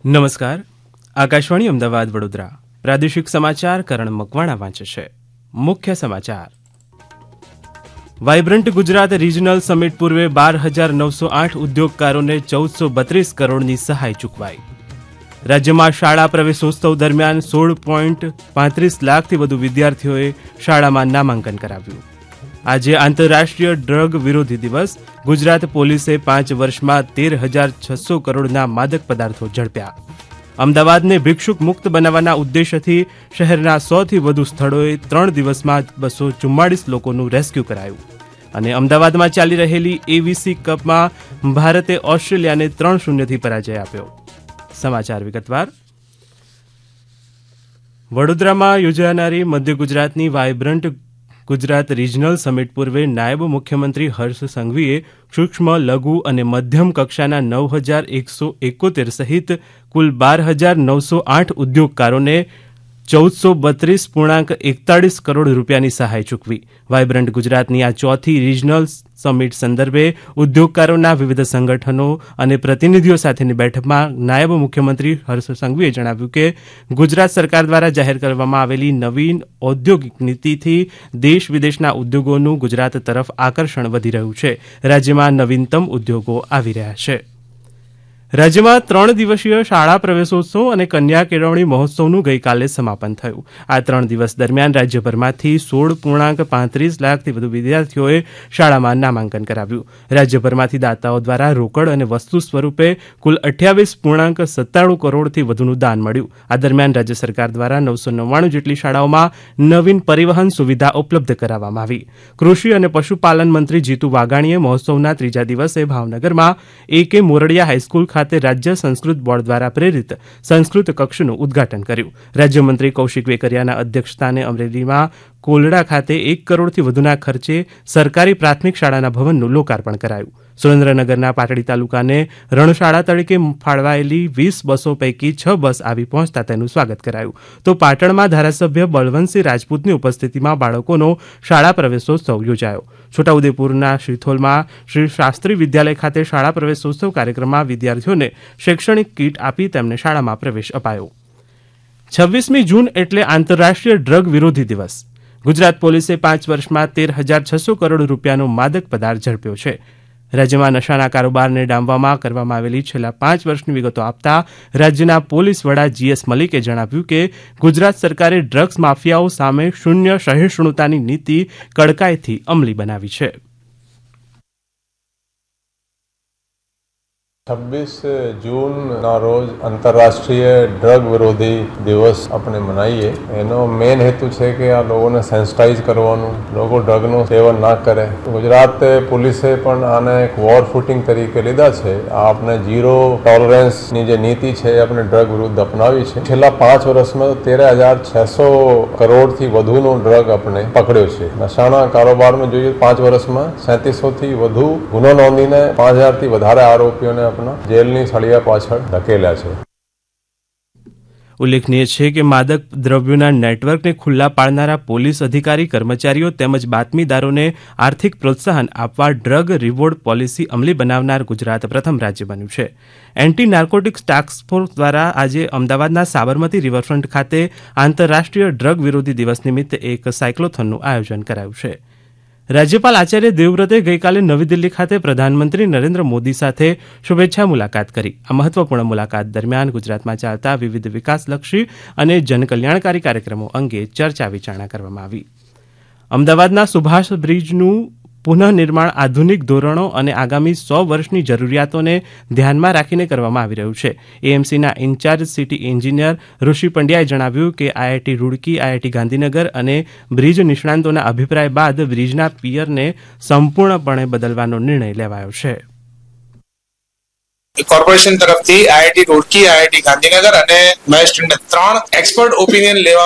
નમસ્કાર. આકાશવાણી અમદાવાદ વડોદરા પ્રાદેશિક સમાચાર કરણ મકવાણા વાંચે છે. મુખ્ય સમાચાર. વાયબ્રન્ટ ગુજરાત રિજનલ સમિટ પૂર્વે 12,908 ઉદ્યોગકારોને 1432 કરોડની સહાય ચૂકવાઈ. રાજ્યમાં શાળા પ્રવેશોત્સવ દરમિયાન 16.35 લાખથી વધુ વિદ્યાર્થીઓએ શાળામાં નામાંકન કરાવ્યું. આજે આંતરરાષ્ટ્રીય ડ્રગ વિરોધી દિવસ. ગુજરાત પોલીસે 5 વર્ષમાં 13,600 કરોડના માદક પદાર્થો ઝડપ્યા. અમદાવાદને ભિક્ષુક મુક્ત બનાવવાના ઉદ્દેશ્યથી શહેરના 100થી વધુ સ્થળોએ 3 દિવસમાં 244 લોકોનું રેસ્ક્યુ કરાયું. અને અમદાવાદમાં ચાલી રહેલી એવીસી કપમાં ભારતે ઓસ્ટ્રેલિયાને 3-0થી પરાજય આપ્યો. સમાચાર વિગતવાર. વડોદરામાં યોજાનારી મધ્ય ગુજરાતની વાયબ્રન્ટ ગુજરાત રિજનલ સમિટ પૂર્વે નાયબ મુખ્યમંત્રી હર્ષ સંઘવીએ સૂક્ષ્મ, લઘુ અને મધ્યમ કક્ષાના 9,171 સહિત કુલ 12,908 ઉદ્યોગકારોને 1432.41 કરોડ રૂપિયાની સહાય ચૂકવી. વાયબ્રન્ટ ગુજરાતની આ ચોથી રિજનલ સમિટ સંદર્ભે ઉદ્યોગકારોના વિવિધ સંગઠનો અને પ્રતિનિધિઓ સાથેની બેઠકમાં નાયબ મુખ્યમંત્રી હર્ષ સંઘવીએ જણાવ્યું કે ગુજરાત સરકાર દ્વારા જાહેર કરવામાં આવેલી નવીન ઔદ્યોગિક નીતિથી દેશ વિદેશના ઉદ્યોગોનું ગુજરાત તરફ આકર્ષણ વધી રહ્યું છે. રાજ્યમાં નવીનતમ ઉદ્યોગો આવી રહ્યા છે. રાજ્યમાં 3 દિવસીય શાળા પ્રવેશોત્સવ અને કન્યા કેળવણી મહોત્સવનું ગઈકાલે સમાપન થયું. આ 3 દિવસ દરમિયાન રાજ્યભરમાંથી 16.35 લાખથી વધુ વિદ્યાર્થીઓએ શાળામાં નામાંકન કરાવ્યું. રાજ્યભરમાંથી દાતાઓ દ્વારા રોકડ અને વસ્તુ સ્વરૂપે કુલ 28.97 કરોડથી વધુનું દાન મળ્યું. આ દરમિયાન રાજ્ય સરકાર દ્વારા 999 જેટલી શાળાઓમાં નવીન પરિવહન સુવિધા ઉપલબ્ધ કરાવવામાં આવી. કૃષિ અને પશુપાલન મંત્રી જીતુ વાઘાણીએ મહોત્સવના 3જા દિવસે ભાવનગરમાં AK મોરડિયા હાઈસ્કૂલ ખાતે રાજ્ય સંસ્કૃત બોર્ડ દ્વારા પ્રેરિત સંસ્કૃત કક્ષનું ઉદ્ઘાટન કર્યું. રાજ્યમંત્રી કૌશિક વેકરિયાના અધ્યક્ષસ્થાને અમરેલીમાં કોલડા ખાતે 1 કરોડથી વધુના ખર્ચે સરકારી પ્રાથમિક શાળાના ભવનનું લોકાર્પણ કરાયું. સુરેન્દ્રનગરના પાટડી તાલુકાને રણશાળા તરીકે ફાળવાયેલી 20 બસો પૈકી 6 બસ આવી પહોંચતા તેનું સ્વાગત કરાયું. તો પાટણમાં ધારાસભ્ય બળવંતસિંહ રાજપૂતની ઉપસ્થિતિમાં બાળકોનો શાળા પ્રવેશોત્સવ યોજાયો. છોટાઉદેપુરના શ્રીથોલમાં શ્રી શાસ્ત્રી વિદ્યાલય ખાતે શાળા પ્રવેશોત્સવ કાર્યક્રમમાં વિદ્યાર્થીઓને શૈક્ષણિક કીટ આપી તેમને શાળામાં પ્રવેશ અપાયો. 26મી જૂન એટલે આંતરરાષ્ટ્રીય ડ્રગ વિરોધી દિવસ. ગુજરાત પોલીસે 5 વર્ષમાં 13,600 કરોડ રૂપિયાનો માદક પદાર્થ ઝડપ્યો છે. રાજ્યમાં નશાના કારોબારને ડામવામાં કરવામાં આવેલી છેલ્લા 5 વર્ષની વિગતો આપતા રાજ્યના પોલીસ વડા GS મલિકે જણાવ્યું કે ગુજરાત સરકારે ડ્રગ્સ માફિયાઓ સામે શૂન્ય સહિષ્ણુતાની નીતિ કડકાઈથી અમલી બનાવી છે. 26 જૂનના રોજ આંતરરાષ્ટ્રીય ડ્રગ વિરોધી દિવસ આપણે મનાવીએ. એનો મેઇન હેતુ છે કે આ લોકોને સેન્સિટાઇઝ કરવાનું, લોકો ડ્રગનું સેવન ના કરે. ગુજરાત પોલીસે પણ આને એક વોર ફૂટિંગ તરીકે લીધા છે. આ આપણે ઝીરો ટોલરન્સની જે નીતિ છે એ આપણે ડ્રગ વિરુદ્ધ અપનાવી છે. છેલ્લા 5 વર્ષમાં 13,600 કરોડથી વધુનો ડ્રગ આપણે પકડ્યો છે. નશાના કારોબારમાં જોઈએ 5 વર્ષમાં 3700થી વધુ ગુનો નોંધીને 5,000થી વધારે આરોપીઓને જેલની સળિયા પાછળ ધકેલ્યા છે. ઉલ્લેખનીય છે કે માદક દ્રવ્યોના નેટવર્કને ખુલ્લા પાડનારા પોલીસ અધિકારી, કર્મચારીઓ તેમજ બાતમીદારોને આર્થિક પ્રોત્સાહન આપવા ડ્રગ રિવોર્ડ પોલિસી અમલી બનાવનાર ગુજરાત પ્રથમ રાજ્ય બન્યું છે. એન્ટી નાર્કોટિક્સ ટાસ્ક ફોર્સ દ્વારા આજે અમદાવાદના સાબરમતી રિવરફ્રન્ટ ખાતે આંતરરાષ્ટ્રીય ડ્રગ વિરોધી દિવસ નિમિત્તે એક સાયક્લોથોનનું આયોજન કરાયું છે. રાજ્યપાલ આચાર્ય દેવવ્રતે ગઈકાલે નવી દિલ્હી ખાતે પ્રધાનમંત્રી નરેન્દ્ર મોદી સાથે શુભેચ્છા મુલાકાત કરી. આ મહત્વપૂર્ણ મુલાકાત દરમિયાન ગુજરાતમાં ચાલતા વિવિધ વિકાસલક્ષી અને જનકલ્યાણકારી કાર્યક્રમો અંગે ચર્ચા વિચારણા કરવામાં આવી. અમદાવાદના સુભાષ બ્રિજનું પુનઃનિર્માણ આધુનિક ધોરણો અને આગામી 100 વર્ષની જરૂરિયાતોને ધ્યાનમાં રાખીને કરવામાં આવી રહ્યું છે. એએમસીના ઇન્ચાર્જ સિટી એન્જિનિયર ઋષિ પંડ્યાએ જણાવ્યું કે IIT રૂડકી, IIT ગાંધીનગર અને બ્રિજ નિષ્ણાંતોના અભિપ્રાય બાદ બ્રિજના પિયરને સંપૂર્ણપણે બદલવાનો નિર્ણય લેવાયો છે. કોર્પોરેશન તરફથી IIT રૂડકી, IIT ગાંધીનગર અને મેનેજમેન્ટ 3 એક્સપર્ટ ઓપિનિયન લેવા